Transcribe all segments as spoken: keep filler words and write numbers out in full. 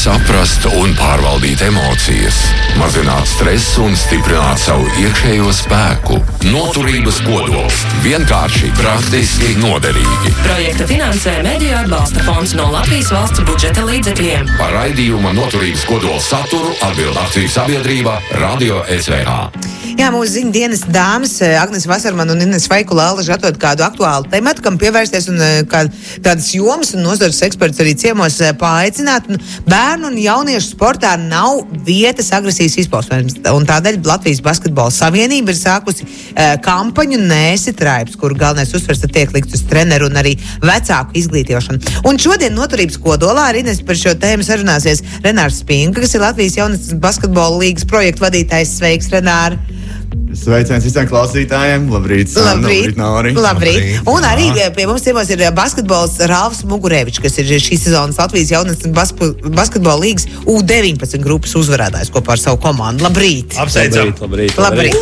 saprast un pārvaldīt emocijas, mazināt stresu un stiprināt savu iekšējo spēku. Noturības kodols – vienkārši, praktiski, noderīgi. Projektu finansē Mediju atbalsta fonds no Latvijas valsts budžeta līdzekļiem. Par raidījuma Noturības kodola saturu atbild akciju sabiedrība Radio S V H. Jā, mūsu ziņu dienas dāmas Agnes Vasarman un Ines Vaikula Allaži atved kādu aktuālu tematu, kam pievērsties un kā, tādas jomas un nozares eksperts arī ciemos paaicināt. Bērnu un jauniešu sportā nav vietas agresijas izpausmēs, un tādēļ Latvijas Basketbola Savienība ir sākusi uh, kampaņu Nēsi traips, kur galvenais uzsvers tiek likts uz treneru un arī vecāku izglītošanu. Un šodien Noturības kodolā ar Ines par šo tēmu sarunāsies Renārs Spinka, kas ir Latvijas jaunatnes basketbola līgas projektu vadītājs. Sveiks, Renār! Sveiciens visiem klausītājiem. Labrīt, Sanda, labrīt, labrīt, labrīt. labrīt. Un arī pie mums ciemos ir basketbols Ralfs Mugurevičs, kas ir šīs sezonas Latvijas jaunatnes basketbola līgas U deviņpadsmit grupas uzvarētājs kopā ar savu komandu. Labrīt! Apsveicam! Labrīt! labrīt.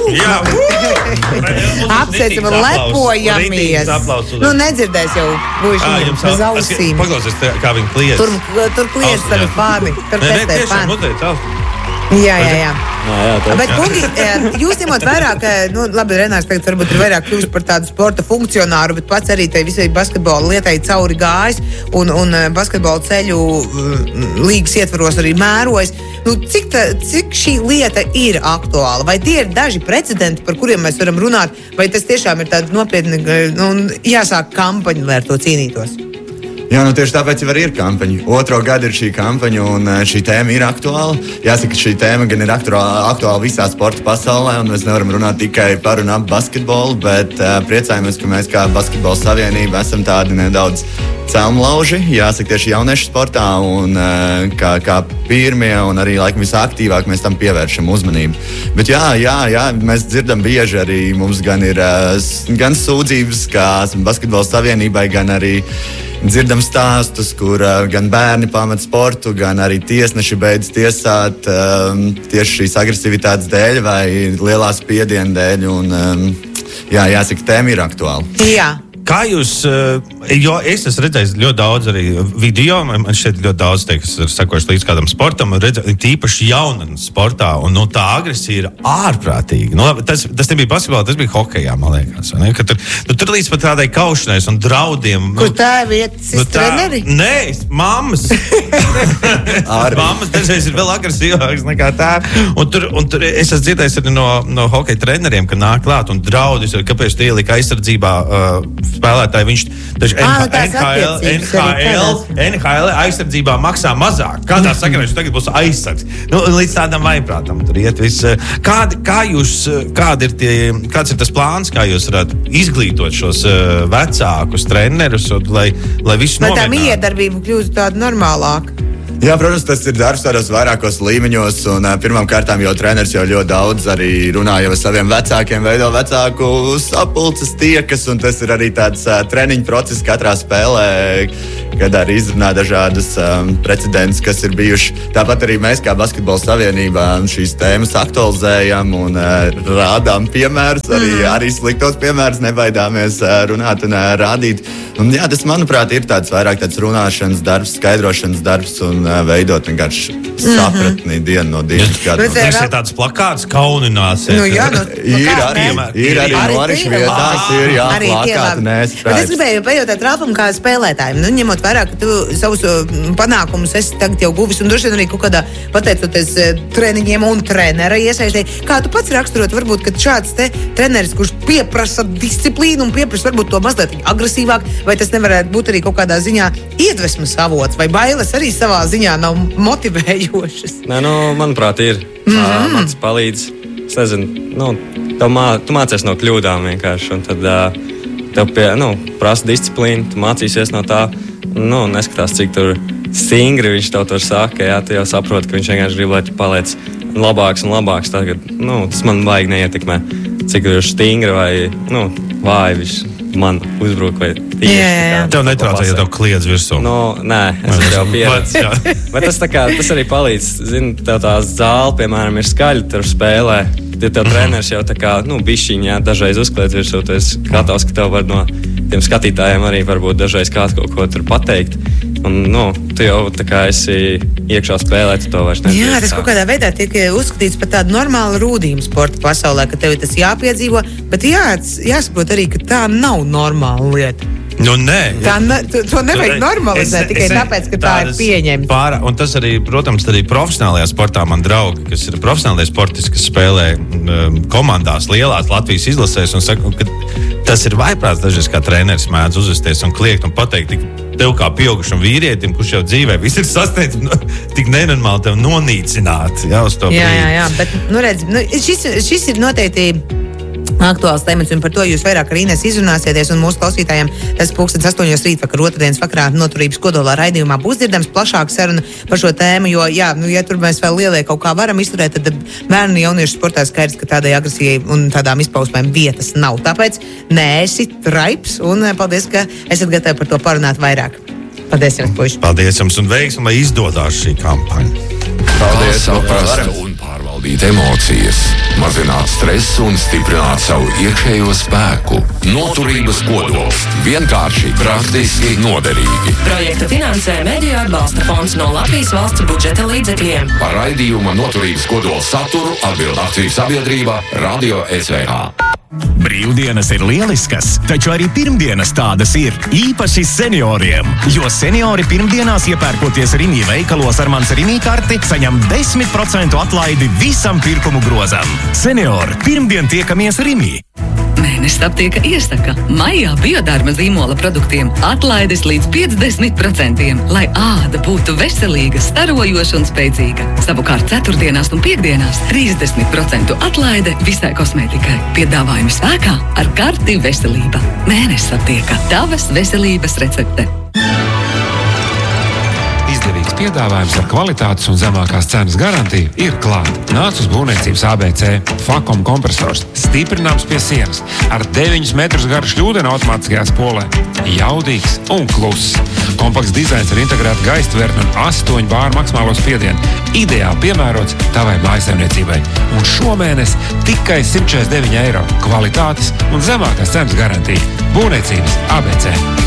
labrīt. Apsveicam un lepojamies! Nu, nedzirdēs jau buļši bez ausīm. Paklausies, kā viņi kliedz. Tur, tur kliedz tavi fani. Tur testē fani. Jā, jā, jā. jā, jā tā. Bet, kungi, jūs ņemot vairāk, nu, labi, Renārs tagad varbūt ir vairāk kļūst par tādu sporta funkcionāru, bet pats arī tai visai basketbola lietai cauri gājis un, un basketbola ceļu līgas ietvaros arī mērojas. Nu, cik, ta, cik šī lieta ir aktuāla? Vai tie ir daži precedenti, par kuriem mēs varam runāt, vai tas tiešām ir tāda nopietna, nu, jāsāk kampaņa, lai ar to cīnītos? Jā, nu tieši tāpēc jau arī ir kampaņa. Otro gadu ir šī kampaņa, un šī tēma ir aktuāla. Jāsaka, šī tēma gan ir aktuāla, aktuāla visā sporta pasaulē, un mēs nevaram runāt tikai par un ap basketbolu, bet uh, priecājamies, ka mēs kā Basketbola Savienība esam tādi nedaudz celmlauži, jāsaka, tieši jauniešu sportā, un uh, kā, kā pirmie un arī laikam visaktīvāk mēs tam pievēršam uzmanību. Bet jā, jā, jā, mēs dzirdam bieži arī, mums gan ir uh, gan sūdzības, kā Basketbola Savienībai, gan arī dzirdam stāstus, kur uh, gan bērni pamet sportu, gan arī tiesneši beidz tiesāt um, tieši šīs agresivitātes dēļ vai lielā spiediena dēļ. Un, um, jā, jāsaka, tēma ir aktuāla. Jā. Kā jūs, jo es esmu redzējis ļoti daudz arī video, man šeit ļoti daudz tiek, kas ir sekojuši līdz kādam sportam, redzēju, tīpaši jaunatnes sportā, un nu, tā agresija ir ārprātīga. Nu, tas, tas nebija basketbolā, tas bija hokejā, man liekas. Ne? Ka tur, nu, tur līdz pat tādai kaušanai un draudiem. Kur tā ir vietas nu, tā, treneri? Nē, mammas. Mammas dažreiz ir vēl agresīvākas nekā tā. Un tur, un tur es esmu dzirdējis arī no, no hokeja treneriem, ka nāk klāt un draudis, kāpēc tie ielika aizsardzībā uh, spēlētāji, viņš taču ah, N H L, N H L, N H L aizsardzībā maksā mazāk. Kādā sakarā viņš tagad būs aizsargs? Nu, līdz tādam vaiprātam tur iet viss. Kādi, kā jūs, kādi ir tie, kāds ir tas plāns, kā jūs varat izglītot šos uh, vecākus trenerus, lai, lai visu nomierinātu? Lai tā miedarbība kļūst tāda normālāka. Jā, protams, tas ir darbs tādos vairākos līmeņos, un uh, pirmām kārtām jau treneris jau ļoti daudz arī runā jau ar saviem vecākiem, veido vecāku sapulces tiekas, un tas ir arī tāds uh, treniņu process katrā spēlē, kad arī izrunā dažādas um, precedents, kas ir bijuši. Tāpat arī mēs kā Basketbola Savienībā šīs tēmas aktualizējam un uh, rādām piemērus, arī, mm. arī sliktos piemērus nebaidāmies uh, runāt un uh, rādīt. Un jā, tas, manuprāt, ir tāds vairāk tāds runāšanas darbs, skaidrošanas darbs un uh, veidot vienkārši sapratni mm-hmm. dienu no dienas. Jūs esat tāds plakāts, kaunināsiet. Nu, jā, nu, ir, kā, arī, ir arī norišu vietās, ir jā, arī plakāti, Nēsi traips. Es gribēju pajautāt Ralfam kā spēlētājiem, nu, ņemot vērā, ka tu savus panākumus esi tagad jau guvis un droši vien arī kaut kādā, pateicoties treniņiem un trenera iesaistē. Kā tu pats raksturot, varbūt, ka šāds te treneris, kurš pieprasa disciplīnu un pieprasa varbūt to mazliet agresīvāk, vai tas nevarētu būt arī kaut kādā ziņā iedvesmas avots, vai bailes arī savā ziņā nav motivējošas? Nē, nu, manuprāt, ir. Mm-hmm. Uh, man tas palīdz. Es nezinu, nu, tev mā, tu mācies no kļūdām vienkārši, un tad uh, tev pie, nu, prasa disciplīnu, tu mācīsies no tā, nu, neskatās, cik tur stingri viņš tev tur saka, jā, tu jau saproti, ka viņš vienkārši grib, lai tu paliec labāks un labāks. Tagad, nu, tas man baigi neietekmē, cik tur stingri vai, nu, vāji viņš man uzbruk vai tieši. Jā, jā, jā. Tev netraucē, ja tev kliedz virsū. No, nē, es jau pieredzu. Bet tas, tā kā, tas arī palīdz. Zini, tev tā zāle, piemēram, ir skaļa, tur spēlē. Ja tev treneris jau tā kā, nu, bišķiņā dažreiz uzkliedz virsū, tu esi gatavs, ka tev var no tiem skatītājiem arī varbūt dažreiz kāds kaut ko tur pateikt. Un, nu, tu jau tā kā esi iekšā spēlē, tu to vairs nedarīsi. Jā, tas kaut kādā veidā tiek uzskatīts par tādu normālu rūdījumu sporta pasaulē, ka tev ir tas jāpiedzīvo, bet jā, jāsaprot arī, ka tā nav normāla lieta. Nu, nē, tā ne, to, to nevajag nu, normalizēt es, tikai es, tāpēc, ka tā ir pieņemta. Pār, un tas arī, protams, arī profesionālajā sportā man draugi, kas ir profesionālie sportisti, kas spēlē um, komandās lielās Latvijas izlasēs un saka, ka tas ir vaiprāts dažreiz, kā treneris mēdz uzvesties un kliegt un pateikt tik, tev kā pieaugušam vīrietim, kurš jau dzīvē viss ir sasniedzis, nu, tik nenormāli tev nonīcināt. Jā, uz to jā, jā, jā, bet, nu redz, nu, šis, šis ir noteikti aktuāls temats, un par to jūs vairāk arī Ines izrunāsieties, un mūsu klausītājiem tas pulkstens astoņos rītvakar otrdienas vakarā noturības kodolā raidījumā būs dzirdams plašāka saruna par šo tēmu, jo, jā, nu, ja tur mēs vēl lielie kaut kā varam izturēt, tad bērnu jauniešu sportā skaidrs, ka tādai agresijai un tādām izpausmēm vietas nav. Tāpēc neesi traips, un paldies, ka esat gatavi par to parunāt vairāk. Paldies jums, puiši. Paldies jums un veiksmi, lai izdodās šī kampaņa. Paldies, saprast un pārvaldīt emocijas, mazināt stresu un stiprināt savu iekšējo spēku. Noturības kodols. Vienkārši, praktiski, noderīgi. Projektu finansē Mediju atbalsta fonds no Latvijas valsts budžeta līdzekļiem. Par raidījuma Noturības kodola saturu atbild akciju sabiedrība Radio S V H. Brīvdienas ir lieliskas, taču arī pirmdienas tādas ir, īpaši senioriem. Jo seniori pirmdienās iepērkoties Rimi veikalos ar mans Rimi karti, saņem desmit procentu atlaidi visam pirkumu grozam. Seniori, pirmdien tiekamies Rimi. Mēnesis aptieka iesaka maijā biodārma zīmola produktiem atlaides līdz piecdesmit procentiem, lai āda būtu veselīga, starojoša un spēcīga. Savukārt ceturtdienās un piekdienās trīsdesmit procentu atlaide visai kosmētikai. Piedāvājumi spēkā ar karti veselība. Mēnesis aptieka tavas veselības recepte. Izdevīgs piedāvājums ar kvalitātes un zemākās cenas garantiju ir klāt. Nāc uz būvniecības A B C. Fakom kompresors. Stiprināms pie sienas. Ar deviņus metrus garu šļūdeni automātiskajā spolē. Jaudīgs un kluss. Kompakts dizains ar integrētu gaistvērtni un astoņu bāru maksimālo spiedienu. Ideāli piemērots tavai mājasemniecībai. Un šomēnes tikai simt četrdesmit deviņi eiro. Kvalitātes un zemākās cenas garantija. Būvniecības A B C.